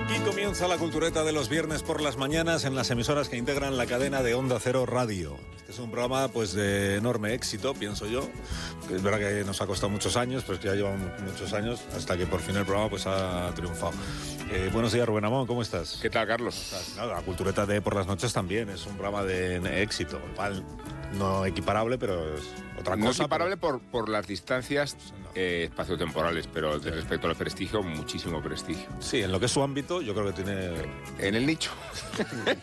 Aquí comienza la cultureta de los viernes por las mañanas en las emisoras que integran la cadena de Onda Cero Radio. Este es un programa pues de enorme éxito, pienso yo. Es verdad que nos ha costado muchos años, pues que ya llevamos muchos años hasta que por fin el programa pues ha triunfado. Buenos días, Rubén Amón, ¿cómo estás? ¿Qué tal, Carlos? La cultureta de por las noches también es un programa de éxito. No equiparable, pero es otra cosa. No equiparable por las distancias espaciotemporales, pero respecto al prestigio, muchísimo prestigio. Sí, en lo que es su ámbito, yo creo que tiene... En el nicho.